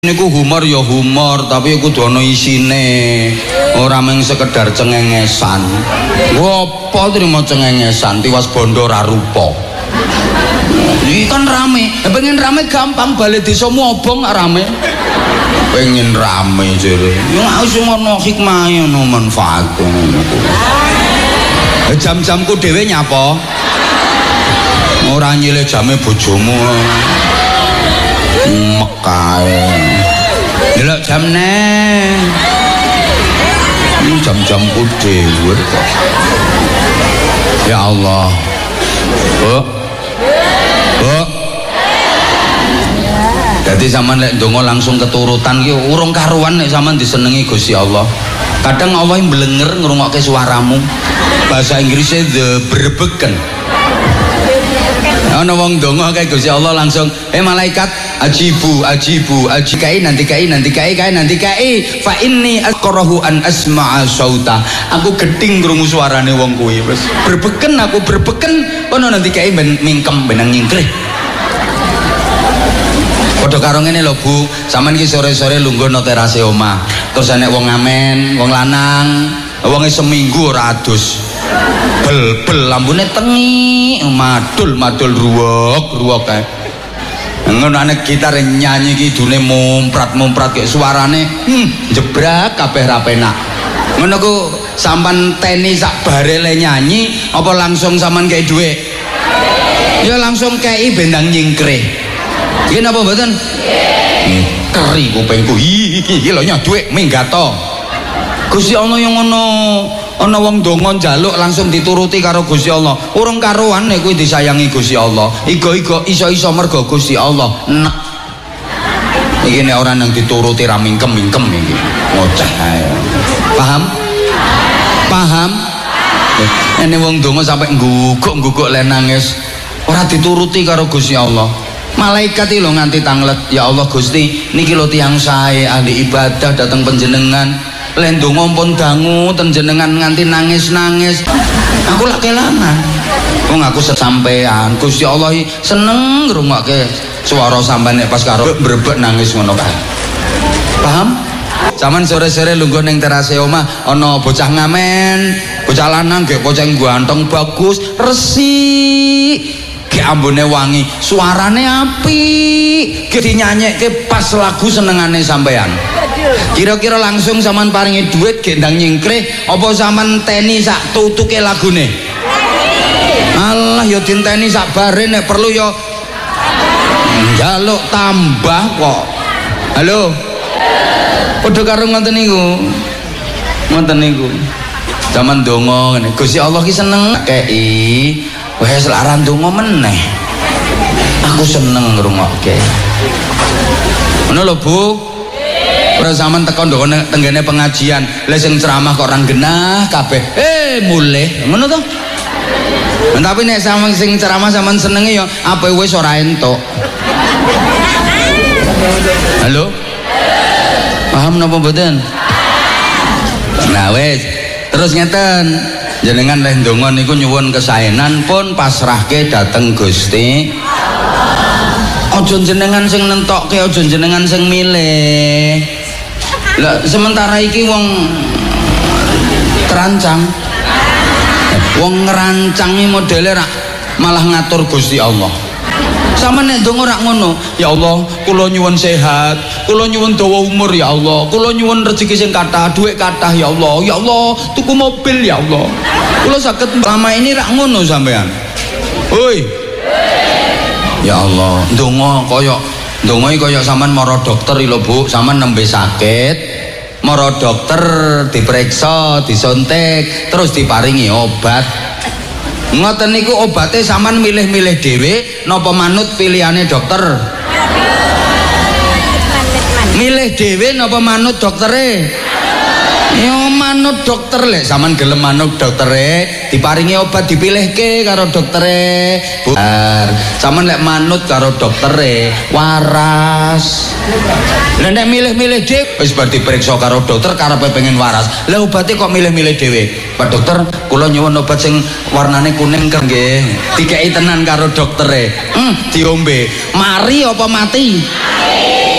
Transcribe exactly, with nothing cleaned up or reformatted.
Niku humor ya humor, tapi kudu ana isine. Ora mung sekedar cengengesan. Ngopo trimo cengengesan tiwas bondo ra rupa. Iki kan rame. Pengen rame gampang balik desamu obong rame. Pengen rame jere. Ya wis ngono hikmahe ono manfaate ngono. Jam-jamku dhewe nyapa? Ora nyilih jame bojomu. Mekae delok jamne ini jam-jamku dhewe kok. Ya Allah. Bu Bu dadi sampean lek ndonga langsung keturutan ki urung karuan nek sampean disenengi Gusti Allah. Kadang Allah mblenger ngrungokke suaramu. Bahasa Inggrisnya the berbeken. Ana wong ndonga kae Gusti Allah langsung eh malaikat ajibu ajibu ajikai nanti kai nanti kai kai nanti kai fa inni aqrahu an asma'a sauta. Aku geding krungu suarane wong kuwi wis berbeken aku berbeken ono nanti kai ben mingkem benang nyingkrih. Padha karo ngene lho Bu, sampean iki sore-sore lungguh nang terase omah. Terus enek wong ngamen, wong lanang, wonge seminggu ora adus. Bel bel lambune tengi, madul madul ruwok ruwok kae. Ngono anek gitar nyanyi ki dune mumprat-mumprat kek suarane hmm, jebrak kabeh ra penak. Ngono ku sampean teni sak barele nyanyi apa langsung sampean kei dhuwit? Ya langsung kei bendang nyingkrih. Iki napa mboten? Nggih. Keri kupingku. Iki lho nyah dhuwit minggato. Gusti Allah yang ngono. Ana wong donga njaluk langsung dituruti karo Gusti Allah. Urung karuan nek kuwi disayangi Gusti Allah. Igo-igo iso-iso mergo Gusti Allah. Nek. Iki nek ora nang dituruti ra mingkem-mingkem iki. Ngoceh ae. Paham? Paham? Ene wong donga sampe ngguguk-ngguguk le nangis. Ora dituruti karo Gusti Allah. Malaikat iki lho nganti tanglet. Ya Allah Gusti, niki lho tiyang sae ahli ibadah dateng panjenengan. Lendung ngompon dangu tenjenengan nganti nangis-nangis. Aku lak kelangan. Wong aku sesampean Gusti Allah seneng ngrungokke swara sampean nek pas karo mbrebek nangis ngono kae. Paham? Zaman sore-sore lungguh ning terase omah ana bocah ngamen, bocah lanang gek poceng ganteng bagus, resik. Gek ambune wangi, suarane apik. Gek dinyanyekke pas lagu senengane sampean. Kira-kira langsung sampean paringi duit gendang nyingkrih apa sampean teni sak tutuke lagune? Allah ya dinteni sak bare nek perlu ya njaluk tambah kok. Halo. Padha karo ngoten niku. Ngoten niku. Zaman donga ngene. Gusti Allah ki seneng kei. Wes laran donga meneh. Aku seneng ngrungokke. Ngono lho Bu. Ora sampean tekan ndok tenggene pengajian, lha sing ceramah kok orang genah kabeh. Eh mulih, ngono to? Tapi nek sampean sing ceramah sampean senenge ya ape wis ora entuk. Halo? Paham napa mboten? Nah wis, terus ngeten. Jenengan leh ndonga niku nyuwun kesaenan pun pasrahke dateng Gusti. Aja jenengan sing nentokke, aja jenengan sing milih. Lah sementara iki wong terancang. Wong ngerancangi modele rak malah ngatur Gusti Allah. Sama nek ndonga rak ngono, ya Allah, kula nyuwun sehat, kula nyuwun dawa umur ya Allah, kula nyuwun rezeki sing kathah, dhuwit kathah ya Allah, ya Allah, tuku mobil ya Allah. Kula saged lama ini rak ngono sampean. Hoi. Ya Allah, ndonga kaya ndonga iki kaya sampean mara dokter lho Bu, sampean nembe sakit, mara dokter diperiksa, disuntik, terus diparingi obat. Ngoten niku obate sampean milih-milih dhewe napa manut pilihane dokter? Milih dhewe napa manut doktere? Ya manut dokter lek sampean gelem manut doktere, diparingi obat dipilihke karo doktere. Bener. Sampean lek manut karo doktere waras. Lah nek milih-milih dhewe wis bar diperiksa karo dokter karepe pengen waras. Lah obate kok milih-milih dhewe. Pak dokter, kula nyuwun obat sing warnane kuning nggih. Dikeki tenan karo doktere. Hmm, diombe. Mari apa mati? Mati.